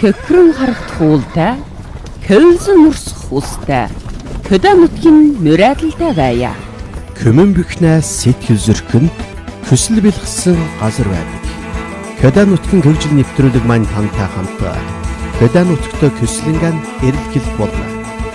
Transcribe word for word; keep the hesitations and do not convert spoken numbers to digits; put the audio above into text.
Хөкрөн харагдах уултай, көлзөн урсах устай, хөдөө нутгийн нүрэлтэй байя. Көмөн бихнээс сэтгэл зөркөн хүсэл бэлгсэн газар байдаг. Хөдөө нутгийн хөгжил нэвтрүүлэг маань тантай хамт хөдөө нутгт көслөнгөн эрэлхэл болно.